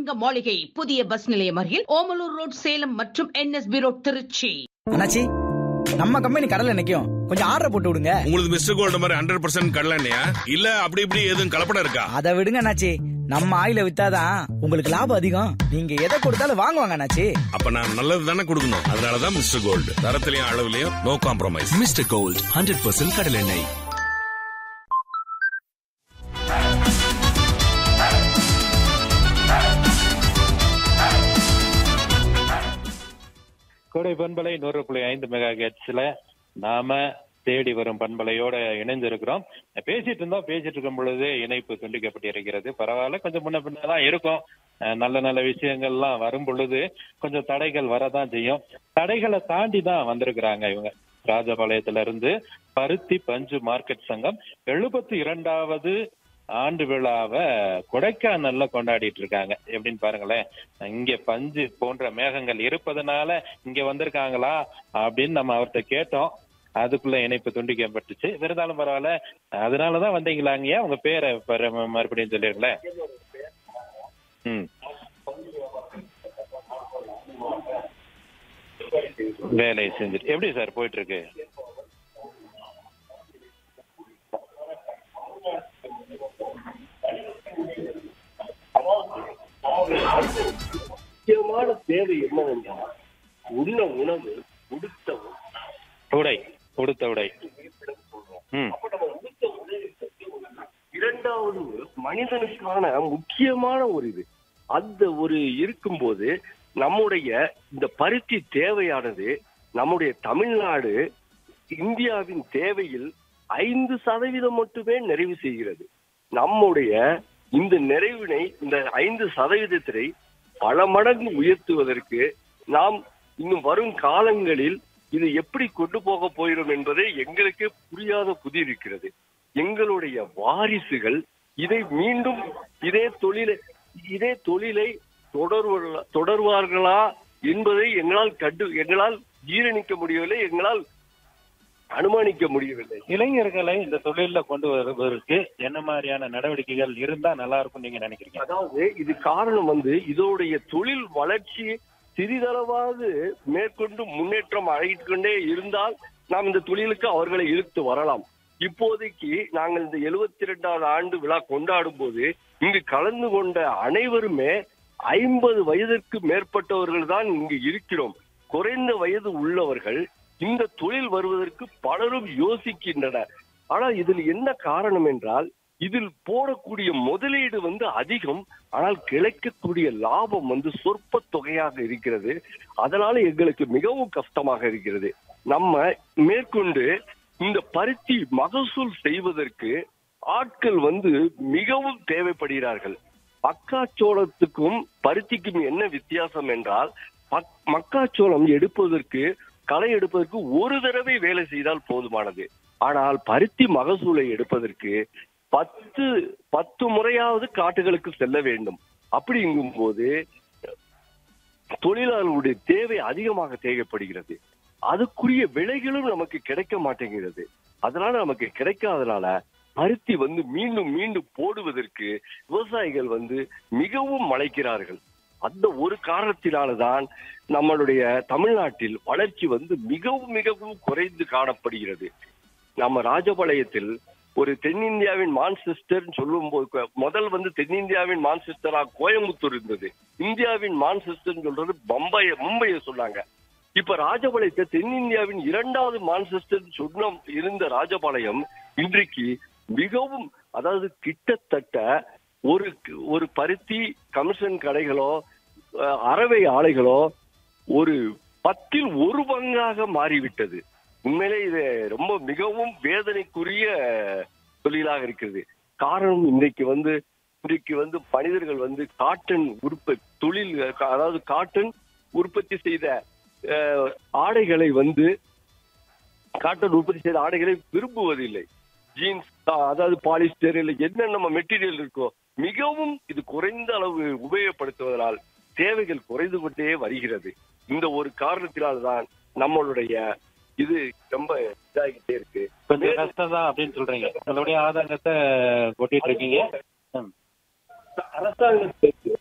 தங்க மாளிகை புதிய பஸ் நிலையம் அருகில் ஓமலூர் ரோட் சேலம் மற்றும் NSB ரோட் திருச்சி. அண்ணாச்சி, நம்ம கம்பெனி கடல்ல நிக்கும், கொஞ்சம் ஆர்டர் போட்டு விடுங்க. உங்களுக்கு மிஸ்டர் கோல்டு மாதிரி 100% கடலை எண்ணெயா இல்ல அப்படி இப்படி எதுவும் கலப்படம் இருக்கா? அதை விடுங்க அண்ணாச்சி, நம்ம ஆயில வித்தாதான் உங்களுக்கு லாபம் அதிகம். நீங்க எதை கொடுத்தாலும் வாங்குவாங்க அண்ணாச்சி. அப்ப நான் நல்லது தானே கொடுக்கணும். அதனாலதான் mister gold, தரத்திலையும் அளவுலயும் no compromise. Mister gold 100% கடல் எண்ணெய். கோடை பண்பலை 100.5 மெகாஹெர்ட்ஸ்ல நாம தேடி வரும் பண்பலையோட இணைந்திருக்கிறோம். பேசிட்டு இருக்கும் பொழுது இணைப்பு துண்டிக்கப்பட்டிருக்கிறது. பரவாயில்ல, கொஞ்சம் முன்ன பின்னதான் இருக்கும். நல்ல நல்ல விஷயங்கள்லாம் வரும் பொழுது கொஞ்சம் தடைகள் வரதான் செய்யும். தடைகளை தாண்டி தான் வந்திருக்கிறாங்க இவங்க. ராஜபாளையத்துல இருந்து பருத்தி பஞ்சு மார்க்கெட் சங்கம் 72வது ஆண்டு விழாவை கொடைக்கானல்ல கொண்டாடிட்டு இருக்காங்க. எப்படின்னு பாருங்களேன். இங்க பஞ்சு போன்ற மேகங்கள் இருப்பதனால இங்க வந்திருக்காங்களா அப்படின்னு நம்ம அவர்கிட்ட கேட்டோம். அதுக்குள்ள இணைப்பு துண்டிக்கப்பட்டுச்சு. இருந்தாலும் பரவாயில்ல, அதனாலதான் வந்தீங்களாங்க. உங்க பேரை மறுபடியும் சொல்லிருங்களேன். வேலை செஞ்சுட்டு எப்படி சார் போயிட்டு இருக்கு? முக்கியமான தேவை என்னவென்றால் உண்ண உணவு, உடுத்த உடை. இரண்டாவது மனிதனுக்கான முக்கியமான ஒரு இது. அந்த ஒரு இருக்கும்போது நம்முடைய இந்த பருத்தி தேவையானது நம்முடைய தமிழ்நாடு இந்தியாவின் தேவையில் 5% மட்டுமே நிறைவு செய்கிறது. நம்முடைய இந்த நிறைவினை, இந்த 5% பல மடங்கு உயர்த்துவதற்கு நாம் இன்னும் வரும் காலங்களில் இது எப்படி கொண்டு போக போகிறோம் என்பதை எங்களுக்கு புரியாத புதிர் இருக்கிறது. எங்களுடைய வாரிசுகள் இதை மீண்டும் இதே தொழிலை தொடர்வார்களா என்பதை எங்களால் ஜீரணிக்க முடியவில்லை, எங்களால் அனுமானிக்க முடியவில்லை. இளைஞர்களை இந்த தொழில கொண்டு வருவதற்கு என்ன மாதிரியான நடவடிக்கைகள் இருந்தா நல்லா இருக்கும் நீங்க நினைக்கிறீங்க? அதாவது இது காரணம் இதோடைய தொழில் வளர்ச்சி சிறிதளவாவது மேற்கொண்டு முன்னேற்றம் அடைந்து கொண்டே இருந்தால் நாம் இந்த தொழிலுக்கு அவர்களை இழுத்து வரலாம். இப்போதைக்கு நாங்கள் இந்த 72வது ஆண்டு விழா கொண்டாடும் போது இங்கு கலந்து கொண்ட அனைவருமே 50 வயதிற்கு மேற்பட்டவர்கள் தான் இங்கு இருக்கிறோம். குறைந்த வயது உள்ளவர்கள் இந்த தொழில் வருவதற்கு பலரும் யோசிக்கின்றனர். ஆனால் இதில் என்ன காரணம் என்றால், இதில் போடக்கூடிய முதலீடு அதிகம், ஆனால் கிடைக்கக்கூடிய லாபம் சொற்ப தொகையாக இருக்கிறது. அதனால எங்களுக்கு மிகவும் கஷ்டமாக இருக்கிறது. நம்ம மேற்கொண்டு இந்த பருத்தி மகசூல் செய்வதற்கு ஆட்கள் மிகவும் தேவைப்படுகிறார்கள். மக்காச்சோளத்துக்கும் பருத்திக்கும் என்ன வித்தியாசம் என்றால், மக்காச்சோளம் எடுப்பதற்கு, களை எடுப்பதற்கு ஒரு தடவை வேலை செய்தால் போதுமானது. ஆனால் பருத்தி மகசூலை எடுப்பதற்கு 10 முறையாவது காட்டுகளுக்கு செல்ல வேண்டும். அப்படிங்கும் போது தொழிலாளர்களுடைய தேவை அதிகமாக தேவைப்படுகிறது. அதுக்குரிய விலைகளும் நமக்கு கிடைக்க மாட்டேங்கிறது. அதனால நமக்கு கிடைக்காதனால பருத்தி மீண்டும் மீண்டும் போடுவதற்கு விவசாயிகள் மிகவும் மலைக்கிறார்கள். அந்த ஒரு காரணத்தினால்தான் நம்மளுடைய தமிழ்நாட்டில் வளர்ச்சி மிகவும் மிகவும் குறைந்து காணப்படுகிறது. நம்ம ராஜபாளையத்தில் ஒரு தென்னிந்தியாவின் மான்செஸ்டர் சொல்லும் போது முதல் தென்னிந்தியாவின் மான்செஸ்டரா கோயம்புத்தூர் இருந்தது. இந்தியாவின் மான்செஸ்டர் சொல்றது மும்பையை சொன்னாங்க. இப்ப ராஜபாளையத்தை தென்னிந்தியாவின் 2வது மான்செஸ்டர் சொன்ன இருந்த ராஜபாளையம் இன்றைக்கு மிகவும், அதாவது கிட்டத்தட்ட ஒரு பருத்தி கமிஷன் கடைகளோ அரவை ஆலைகளோ ஒரு 10ல் 1 பங்காக மாறிவிட்டது. உண்மையிலே இது ரொம்ப மிகவும் வேதனைக்குரிய தொழிலாக இருக்கிறது. காரணம் இன்றைக்கு மனிதர்கள் காட்டன் உற்பத்தி தொழில், அதாவது காட்டன் உற்பத்தி செய்த ஆடைகளை காட்டன் உற்பத்தி செய்த ஆடைகளை விரும்புவதில்லை. ஜீன்ஸ், அதாவது பாலிஸ்டர், இல்லை என்னென்ன மெட்டீரியல் இருக்கோ மிகவும் இது குறைந்த அளவு உபயோகப்படுத்துவதனால் தேவைகள் குறைந்து கொண்டே வருகிறது. இந்த ஒரு காரணத்தினால்தான் நம்மளுடைய இது ரொம்ப இதாகிட்டே இருக்கு. கொஞ்சம் கஷ்டம் தான் அப்படின்னு சொல்றீங்க. உங்களுடைய ஆதாரத்தை கொட்டிட்டு இருக்கீங்க. அரசாங்கத்துக்கு